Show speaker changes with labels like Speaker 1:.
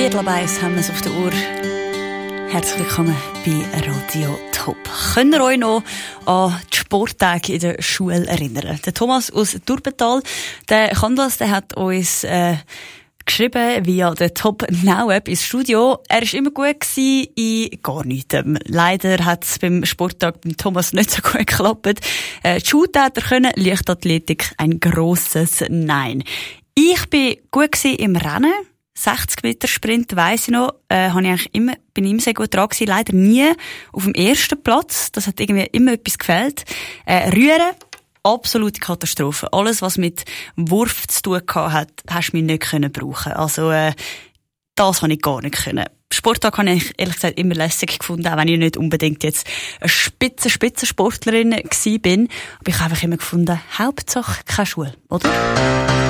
Speaker 1: 1:15 haben wir es auf der Uhr. Herzlich willkommen bei Radio Top. Könnt ihr euch noch an die Sporttage in der Schule erinnern? Der Thomas aus Durbental, der kann das, der hat uns geschrieben via der Top Now App ins Studio. Er war immer gut gewesen in gar nichts. Leider hat es beim Sporttag beim Thomas nicht so gut geklappt. Shootout können, Leichtathletik ein grosses Nein. Ich bin gut gewesen im Rennen. 60 Meter Sprint, weiss ich noch, bin immer sehr gut dran gewesen. Leider nie auf dem ersten Platz. Das hat irgendwie immer etwas gefehlt. Rühren, absolute Katastrophe. Alles, was mit Wurf zu tun hat, hast du mich nicht können brauchen. Also, das habe ich gar nicht können. Sporttag habe ich ehrlich gesagt immer lässig gefunden, auch wenn ich nicht unbedingt jetzt eine Spitzensportlerin gewesen bin. Aber ich habe einfach immer gefunden, Hauptsache keine Schule, oder?